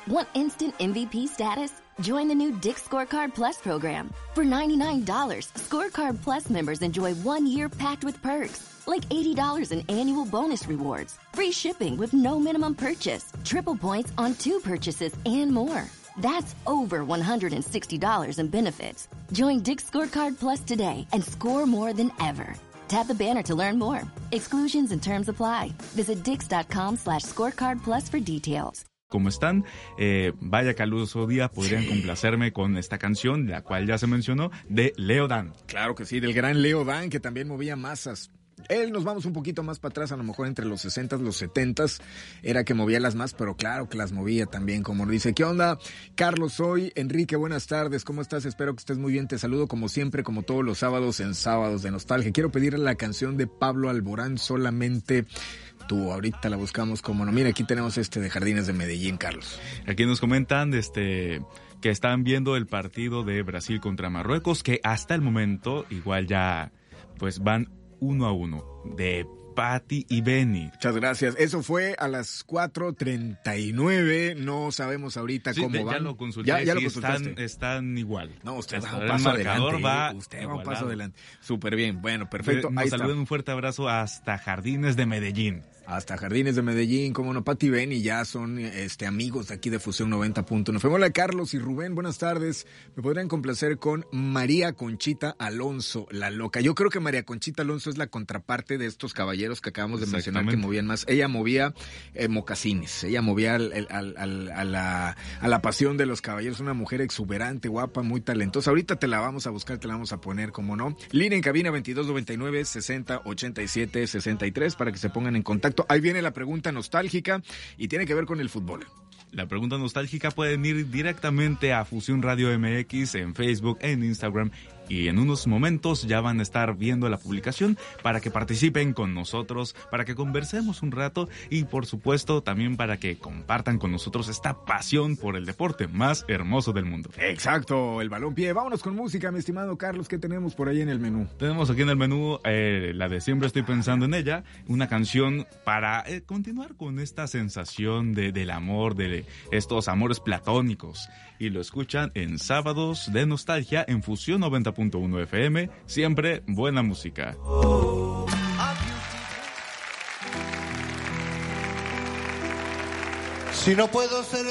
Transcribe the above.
Want instant MVP status? Join the new Dick's Scorecard Plus program. For $99, Scorecard Plus members enjoy 1 year packed with perks, like $80 in annual bonus rewards, free shipping with no minimum purchase, triple points on 2 purchases, and more. That's over $160 in benefits. Join Dick's Scorecard Plus today and score more than ever. Tap the banner to learn more. Exclusions and terms apply. Visit dix.com/scorecard plus for details. ¿Cómo están? Vaya caluroso día, podrían complacerme con esta canción, la cual ya se mencionó, de Leo Dan. Claro que sí, del gran Leo Dan, que también movía masas. Nos vamos un poquito más para atrás, a lo mejor entre los 60s, los 70s, era que movía las más, pero claro que las movía también, como dice. ¿Qué onda? Carlos, soy Enrique, buenas tardes, ¿cómo estás? Espero que estés muy bien, te saludo como siempre, como todos los sábados en Sábados de Nostalgia. Quiero pedirle la canción de Pablo Alborán, Solamente Tú. Ahorita la buscamos, como no. Mira, aquí tenemos de Jardines de Medellín, Carlos. Aquí nos comentan, que están viendo el partido de Brasil contra Marruecos, que hasta el momento igual ya, pues van 1-1 de Patti y Benny. Muchas gracias. Eso fue a las 4:39. No sabemos ahorita cómo van. Ya lo consulté. Ya lo sí, consultaste. Están igual. No, usted va el un paso marcador adelante. Va usted va un paso adelante. Súper bien. Bueno, perfecto. Nos saludan, un fuerte abrazo hasta Jardines de Medellín. Hasta Jardines de Medellín, como no, Patti y Benny ya son amigos de aquí de Fusión 90.9. Hola Carlos y Rubén, buenas tardes. Me podrían complacer con María Conchita Alonso, la loca. Yo creo que María Conchita Alonso es la contraparte de estos caballeros que acabamos de mencionar que movían más. Ella movía mocasines, ella movía a la pasión de los caballeros. Una mujer exuberante, guapa, muy talentosa. Ahorita te la vamos a buscar, te la vamos a poner, como no. Línea en cabina 2299-6087-63 para que se pongan en contacto. Ahí viene la pregunta nostálgica y tiene que ver con el fútbol. La pregunta nostálgica pueden ir directamente a Fusión Radio MX en Facebook, en Instagram, y en unos momentos ya van a estar viendo la publicación para que participen con nosotros, para que conversemos un rato y por supuesto también para que compartan con nosotros esta pasión por el deporte más hermoso del mundo. Exacto, el balompié. Vámonos con música, mi estimado Carlos. ¿Qué tenemos por ahí en el menú? Tenemos aquí en el menú la de Siempre Estoy Pensando en Ella, una canción para continuar con esta sensación del amor, de estos amores platónicos. Y lo escuchan en Sábados de Nostalgia en Fusión 90.1 FM. Siempre buena música. Si no puedo ser